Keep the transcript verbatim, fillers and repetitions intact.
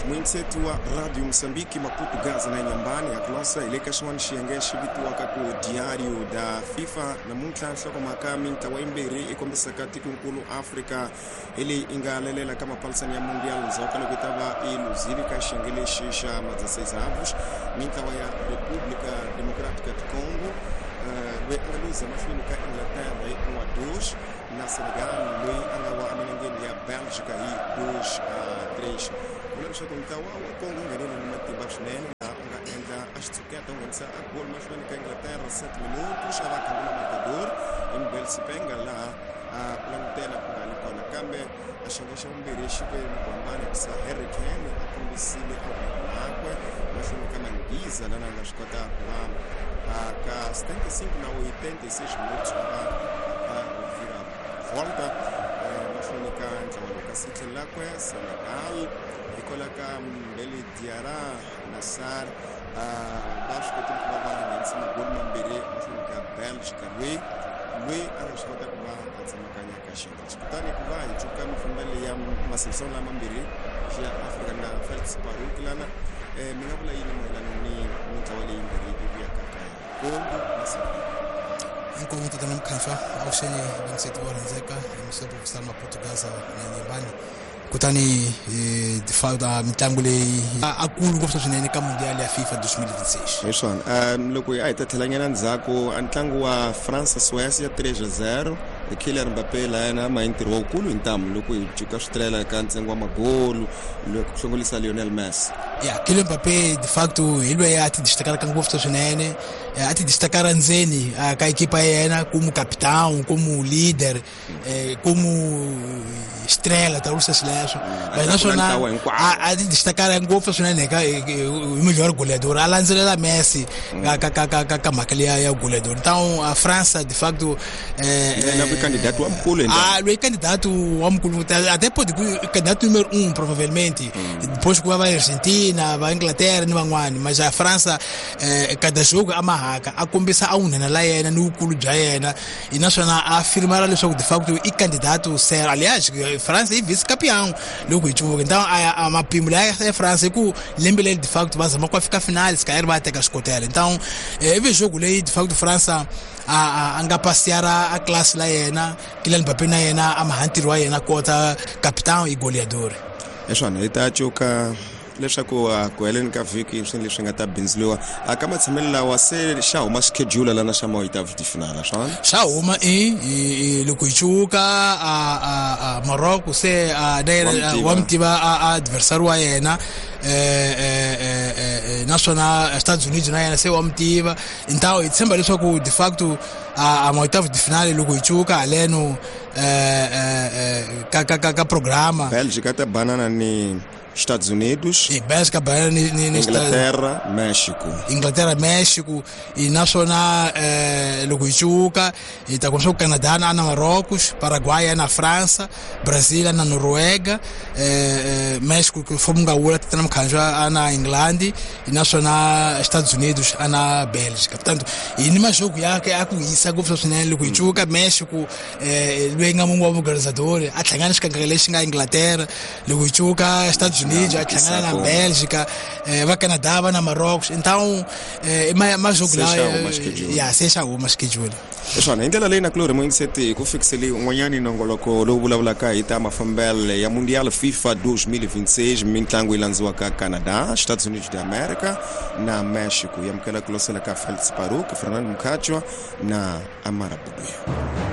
Mwinsetu wa Radio Msambiki Maputo Gaza na Nyambani ya Klosa ile kashwani shiengeshi vitu wakaku diario da FIFA na muntlansho kwa makami ntawayimberi ikombesa kati kunkulu Afrika ili ingalelela kama palsani ya mundial zokalo kitaba ilu zilika shingeleshi sha mazaseza avush mintawa ya Republika Demokratika ya Kongo we angaluza mashwini ka Inglaterra wa dush na Senegal we angawa aminangeni ya Belgica hii dush três. Mulabisha kumtawa wa Kongo ngenene ni matibash nene na unga enda ashtuketa ungensa gol mashwini ka Inglaterra sete minutos shabaka ngula marcador in Belsipenga la plantela kungali kwa nakambe ashangisha umbereshi kwa mbambane kisa Harry Kane akumbisile au nakwe mashwini kama ngiza na nangashikota kwa ka setenta e cinco na oitenta e seis minutos para vira volta mashwini ka nzawaluka site lakwe Senegal ikola ka mbele Diarra Nassar baixo que tem que levar em cima gol mambere mashwini ka Belgica we we anashikota kwa atsamakanya kashinda chikutani kuva ichuka mfumbele ya maseleção la mambere ya Afrika na Feldspar kilana mingabula yini mwelano ni mtawali imbere ya kakaya Kongo na Senegal Enquanto estamos canfa ao sene vinte e sete horas zeca emissora professor Maputo Gaza na Nyambani kutani de fato a mitangule akulu kwa sababu ni kama mundial ya FIFA dois mil e vinte e seis. Isso, um loko ya itatalanyana nzako antlangu wa France Suécia três a zero Kylian Mbappé la na mainter wa ukulu intamu loko ichuka estrela kantsengo magolo loko kushongolisa Lionel Messi. Yeah, Kylian Mbappé de facto ele é ati destacar com gosto sonene, ati destacar nzeni a equipa ena como capitão, como líder, como estrela da Rússia seleção. Mas nacional a destacar em gosto sonene o melhor goleador, a lançada Messi, a a makali é o goleador. Então a França de facto é candidato a mkulu ah, ele é candidato a mkulu até pode candidato número um provavelmente depois que vai a Argentina, vai a Inglaterra não vai mas a França cada jogo a marca a começar a unir na laena no mkulu jaena e nacional a afirmar ali só de facto e candidato ser aliás a França é vice-campeão logo isso então a a primera é a França que lembre de facto mas uma ficar final se cair vai ter que escolher então é o jogo aí de facto França a anga passear a classe lá yena Kylian Mbappé na yena amahantirwa yena kota capitão e goleador. É só né tá choka leswaku ku heleni ka vhiki swilo leswi nga ta bindziliwa a ka matshemelo wa se xa huma schedule la na xa maoita de final swona xa huma e loko ichuka a a Morocco se a daira wa mtiva a adversário wa yena eh nacional Estados Unidos na yena se wa mtiva então itsemba leswaku de facto a maoita de final loko ichuka aleno eh ka ka ka programa Bélgica tá banana ni Estados Unidos e Bélgica, Inglaterra, México. Inglaterra, México e nacional eh, Luguichuca e tá começando o Canadá na Marrocos, Paraguai na França, Brasil na Noruega, eh, México que foi um gaúcho que tá na Canja na Inglaterra e nacional Estados Unidos na Bélgica. Portanto, e numa jogo já que a coisa que foi né Luguichuca, México, eh, luenga mungu organizador, a tangana que galera na Inglaterra, Luguichuca, Estados Unidos, a Canadá na Bélgica, vai Canadá, vai na Marrocos, então é mais jogo lá, yeah, seja uma schedule. Pessoal, ainda lá na Clore muito sete, que fixe ali um ano não colocou logo lá lá cá e tá uma fambele ya mundial FIFA dois mil e vinte e seis, mintango ilanzwa ka Canadá, Estados Unidos da América, na México, ya mkela close lá ka Feldspar, que Fernando Mkachwa na Amara Bubuya.